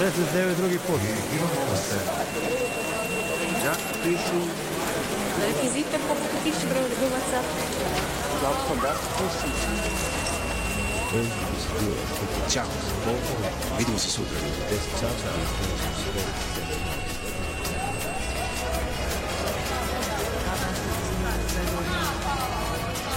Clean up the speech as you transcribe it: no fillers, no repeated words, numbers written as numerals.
69 drugi put. Già, pišu. Rekvizite koliko piše broj do WhatsApp. Ciao, vidimo se sutra. Ciao.